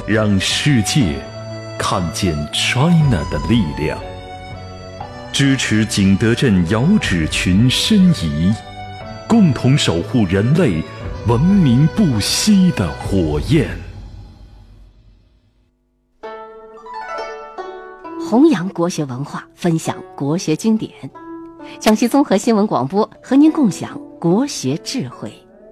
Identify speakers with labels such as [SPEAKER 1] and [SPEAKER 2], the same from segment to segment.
[SPEAKER 1] 让世界看见 China 的力量。支持景德镇遥指群申遗，共同守护人类文明不息的火焰。
[SPEAKER 2] 弘扬国学文化，分享国学经典。江西综合新闻广播和您共享国学智慧。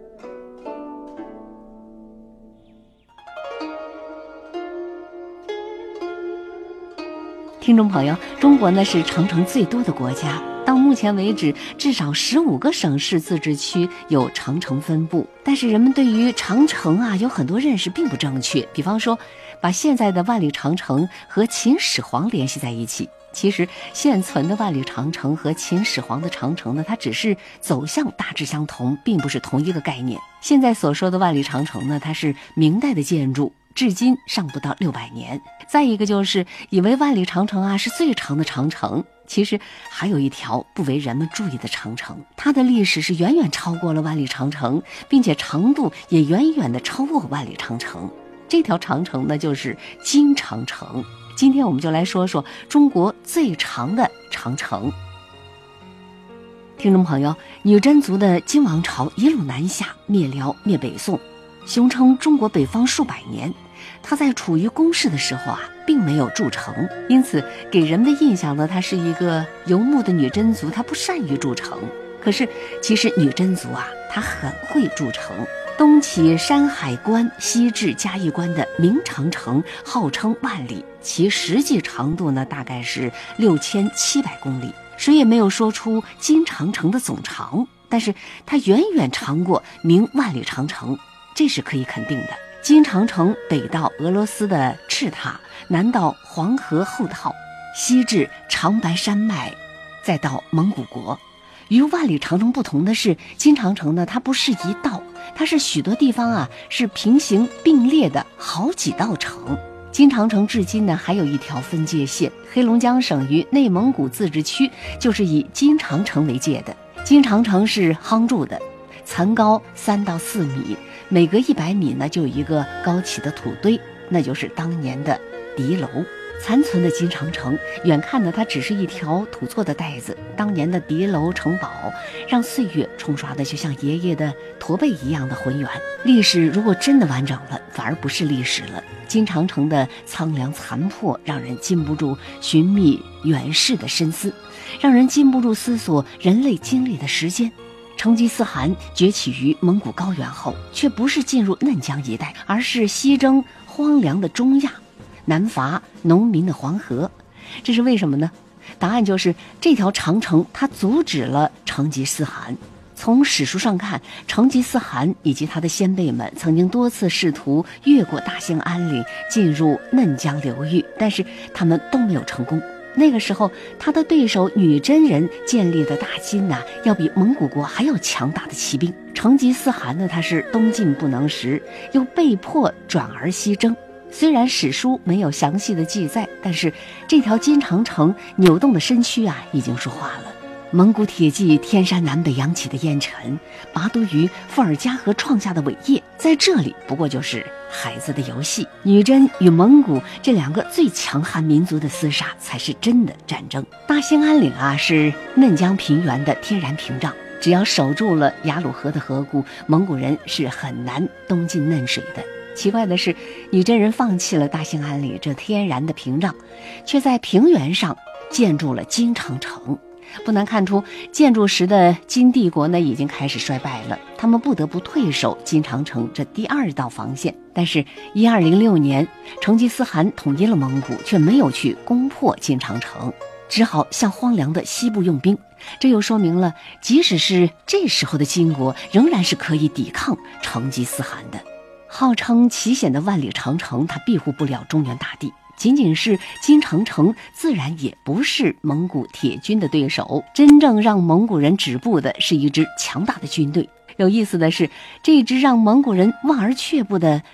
[SPEAKER 2] 听众朋友，中国呢是长城最多的国家，到目前为止，至少15个省市自治区有长城分布。但是人们对于长城有很多认识并不正确，比方说，把现在的万里长城和秦始皇联系在一起。其实现存的万里长城和秦始皇的长城呢，它只是走向大致相同，并不是同一个概念。现在所说的万里长城呢，它是明代的建筑，至今尚不到600年。再一个就是以为万里长城是最长的长城，其实还有一条不为人们注意的长城，它的历史是远远超过了万里长城，并且长度也远远的超过万里长城。这条长城呢，就是金长城。今天我们就来说说中国最长的长城。听众朋友，女真族的金王朝一路南下，灭辽灭北宋，雄称中国北方数百年。他在处于攻势的时候并没有筑城，因此给人的印象呢，她是一个游牧的女真族，她不善于筑城。可是其实女真族她很会筑城。东起山海关，西至嘉峪关的明长城号称万里，其实际长度呢大概是6700公里。谁也没有说出金长城的总长，但是它远远长过明万里长城，这是可以肯定的。金长城北到俄罗斯的赤塔，南到黄河后套，西至长白山脉，再到蒙古国。与万里长城不同的是，金长城呢，它不是一道，它是许多地方是平行并列的好几道城。金长城至今呢还有一条分界线，黑龙江省与内蒙古自治区就是以金长城为界的。金长城是夯筑的，残高3到4米，每隔100米呢就有一个高起的土堆，那就是当年的敌楼。残存的金长城，远看呢它只是一条土做的带子，当年的敌楼城堡让岁月冲刷的就像爷爷的驼背一样的浑圆。历史如果真的完整了，反而不是历史了。金长城的苍凉残破让人禁不住寻觅远世的深思，让人禁不住思索人类经历的时间。成吉思汗崛起于蒙古高原后，却不是进入嫩江一带，而是西征荒凉的中亚，南伐农民的黄河。这是为什么呢？答案就是这条长城它阻止了成吉思汗。从史书上看，成吉思汗以及他的先辈们曾经多次试图越过大兴安岭进入嫩江流域，但是他们都没有成功。那个时候他的对手女真人建立的大金要比蒙古国还要强大的骑兵。成吉思汗呢，他是东进不能时，又被迫转而西征。虽然史书没有详细的记载，但是这条金长城扭动的身躯已经说话了。蒙古铁骑天山南北扬起的烟尘，拔都于伏尔加河创下的伟业，在这里不过就是孩子的游戏。女真与蒙古这两个最强悍民族的厮杀才是真的战争。大兴安岭是嫩江平原的天然屏障，只要守住了雅鲁河的河谷，蒙古人是很难东进嫩水的。奇怪的是，女真人放弃了大兴安岭这天然的屏障，却在平原上建筑了金长城。不难看出，建筑时的金帝国呢已经开始衰败了，他们不得不退守金长城这第2道防线。但是1206年，成吉思汗统一了蒙古，却没有去攻破金长城，只好向荒凉的西部用兵。这又说明了，即使是这时候的金国，仍然是可以抵抗成吉思汗的。号称奇险的万里长城，它庇护不了中原大地。仅仅是金长城，自然也不是蒙古铁军的对手。真正让蒙古人止步的是一支强大的军队。有意思的是，这支让蒙古人望而却步的